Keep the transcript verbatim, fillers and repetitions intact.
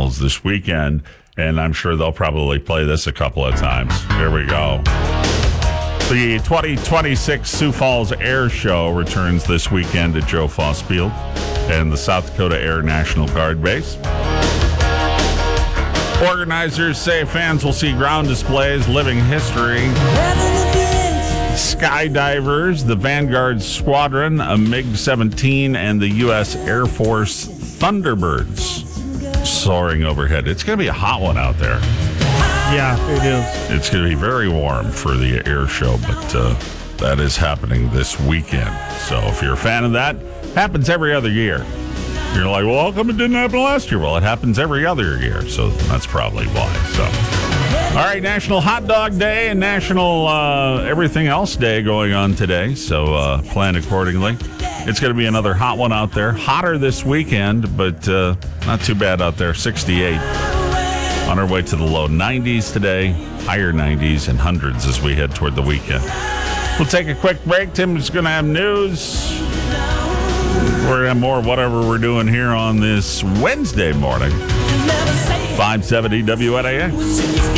Falls this weekend, and I'm sure they'll probably play this a couple of times. Here we go. The twenty twenty-six Sioux Falls Air Show returns this weekend at Joe Foss Field and the South Dakota Air National Guard Base. Organizers say fans will see ground displays, living history, skydivers, the Vanguard Squadron, a MiG seventeen, and the U S Air Force Thunderbirds soaring overhead. It's going to be a hot one out there. Yeah, it is. It's going to be very warm for the air show, but uh, that is happening this weekend. So if you're a fan of that, happens every other year. You're like, well, how come it didn't happen last year? Well, it happens every other year, so that's probably why. So, all right, National Hot Dog Day and National uh, Everything Else Day going on today, so uh, plan accordingly. It's going to be another hot one out there. Hotter this weekend, but uh, not too bad out there, sixty-eight. On our way to the low nineties today, higher nineties and hundreds as we head toward the weekend. We'll take a quick break. Tim's going to have news. We're going to have more of whatever we're doing here on this Wednesday morning. five seventy W N A X.